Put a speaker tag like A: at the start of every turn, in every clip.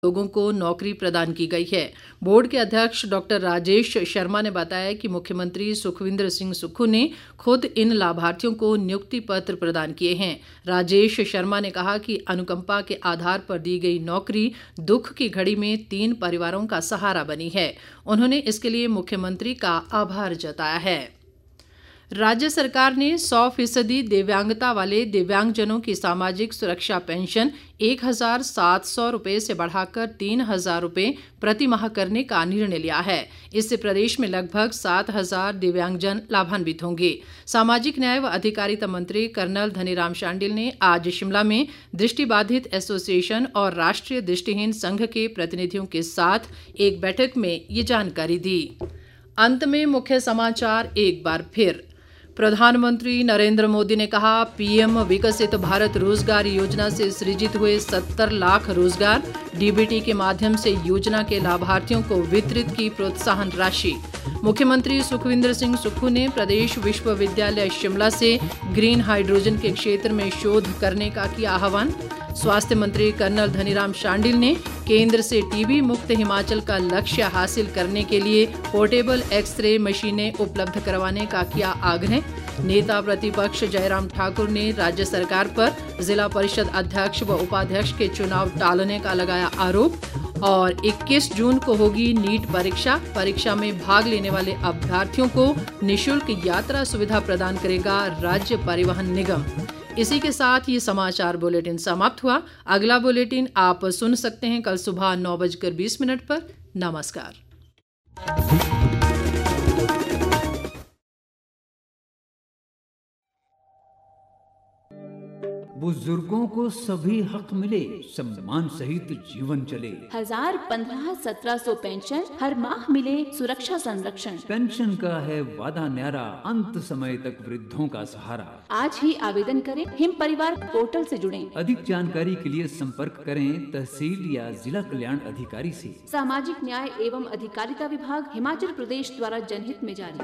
A: लोगों को नौकरी प्रदान की गई है। बोर्ड के अध्यक्ष डॉक्टर राजेश शर्मा ने बताया कि मुख्यमंत्री सुखविंदर सिंह सुक्खू ने खुद इन लाभार्थियों को नियुक्ति पत्र प्रदान किए हैं। राजेश शर्मा ने कहा कि अनुकंपा के आधार पर दी गई नौकरी दुख की घड़ी में 3 परिवारों का सहारा बनी है। उन्होंने इसके लिए मुख्यमंत्री का आभार जताया है। राज्य सरकार ने 100% दिव्यांगता वाले दिव्यांगजनों की सामाजिक सुरक्षा पेंशन 1,700 रुपये से बढ़ाकर 3,000 रुपये प्रति माह करने का निर्णय लिया है। इससे प्रदेश में लगभग 7,000 दिव्यांगजन लाभान्वित होंगे। सामाजिक न्याय व अधिकारिता मंत्री कर्नल धनीराम शांडिल ने आज शिमला में दृष्टिबाधित एसोसिएशन और राष्ट्रीय दृष्टिहीन संघ के प्रतिनिधियों के साथ एक बैठक में ये जानकारी दी। अंत में मुख्य समाचार एक बार फिर। प्रधानमंत्री नरेंद्र मोदी ने कहा, पीएम विकसित भारत रोजगार योजना से सृजित हुए 70 लाख रोजगार। डीबीटी के माध्यम से योजना के लाभार्थियों को वितरित की प्रोत्साहन राशि। मुख्यमंत्री सुखविंदर सिंह सुक्खू ने प्रदेश विश्वविद्यालय शिमला से ग्रीन हाइड्रोजन के क्षेत्र में शोध करने का किया आह्वान। स्वास्थ्य मंत्री कर्नल धनीराम शांडिल ने केंद्र से टीबी मुक्त हिमाचल का लक्ष्य हासिल करने के लिए पोर्टेबल एक्सरे मशीनें उपलब्ध करवाने का किया आग्रह। नेता प्रतिपक्ष जयराम ठाकुर ने राज्य सरकार पर जिला परिषद अध्यक्ष व उपाध्यक्ष के चुनाव टालने का लगाया आरोप। और 21 जून को होगी नीट परीक्षा में भाग लेने वाले अभ्यर्थियों को निःशुल्क यात्रा सुविधा प्रदान करेगा राज्य परिवहन निगम। इसी के साथ ये समाचार बुलेटिन समाप्त हुआ। अगला बुलेटिन आप सुन सकते हैं कल सुबह 9:20 पर। नमस्कार।
B: बुजुर्गों को सभी हक मिले, सम्मान सहित जीवन चले।
C: 1000, 15, 1700 पेंशन, हर माह मिले सुरक्षा संरक्षण।
B: पेंशन का है वादा न्यारा, अंत समय तक वृद्धों का सहारा।
C: आज ही आवेदन करें, हिम परिवार पोर्टल से जुड़ें।
B: अधिक जानकारी के लिए संपर्क करें तहसील या जिला कल्याण अधिकारी से।
C: सामाजिक न्याय एवं अधिकारिता विभाग, हिमाचल प्रदेश द्वारा जनहित में जारी।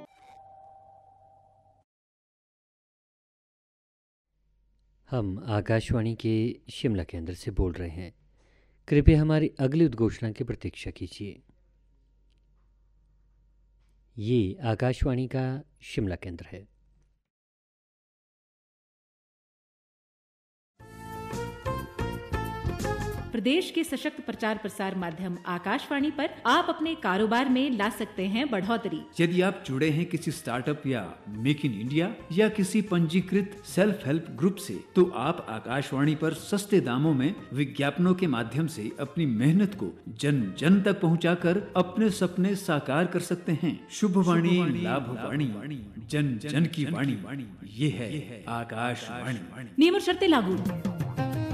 D: हम आकाशवाणी के शिमला केंद्र से बोल रहे हैं। कृपया हमारी अगली उद्घोषणा की प्रतीक्षा कीजिए। ये आकाशवाणी का शिमला केंद्र है।
E: प्रदेश के सशक्त प्रचार प्रसार माध्यम आकाशवाणी पर आप अपने कारोबार में ला सकते हैं बढ़ोतरी।
B: यदि आप जुड़े हैं किसी स्टार्टअप या मेक इन इंडिया या किसी पंजीकृत सेल्फ हेल्प ग्रुप से, तो आप आकाशवाणी पर सस्ते दामों में विज्ञापनों के माध्यम से अपनी मेहनत को जन जन तक पहुंचाकर अपने सपने साकार कर सकते हैं। शुभवाणी, लाभवाणी, जन जन की वाणी, ये है आकाशवाणी।
E: नियम और शर्तें लागू।